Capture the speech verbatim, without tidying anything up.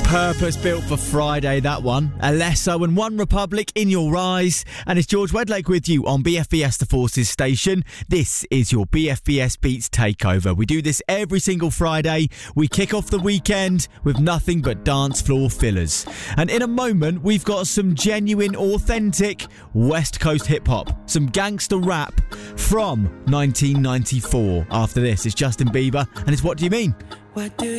Purpose built for Friday, that one. Alesso and One Republic, In Your Eyes. And it's George Wedlake with you on B F B S The Forces station. This is your B F B S Beats Takeover. We do this every single Friday. We kick off the weekend with nothing but dance floor fillers. And in a moment, we've got some genuine, authentic West Coast hip-hop. Some gangster rap from nineteen ninety-four. After this, it's Justin Bieber and it's What Do You Mean? What do